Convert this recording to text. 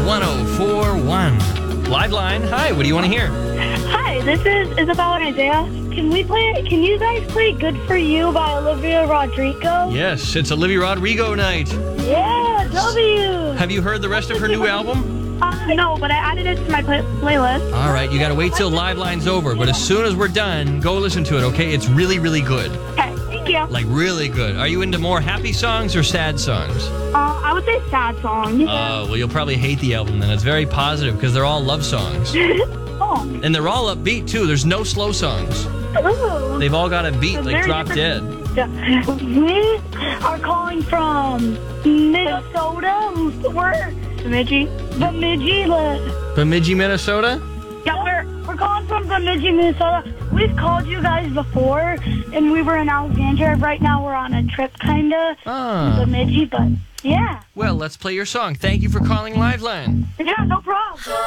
1041. Liveline. Hi, what do you want to hear? Hi, this is Isabel and Isaiah. Can you guys play Good For You by Olivia Rodrigo? Yes, it's Olivia Rodrigo night. Yeah, W. Have you heard the rest of her new album? No, but I added it to my playlist. All right, you got to wait till Liveline's over, but as soon as we're done, go listen to it, okay? It's really, really good. Okay, thank you. Like, really good. Are you into more happy songs or sad songs? I would say sad songs. Oh, well, you'll probably hate the album then. It's very positive because they're all love songs. Oh. And they're all upbeat, too. There's no slow songs. Ooh. They've all got a beat, like Drop Dead. We are calling from Minnesota. We're Bemidji, Minnesota? Yeah, we're calling from Bemidji, Minnesota. We've called you guys before, and we were in Alexandria. Right now we're on a trip, kind of, Bemidji, but yeah. Well, let's play your song. Thank you for calling Liveline. Yeah, no problem.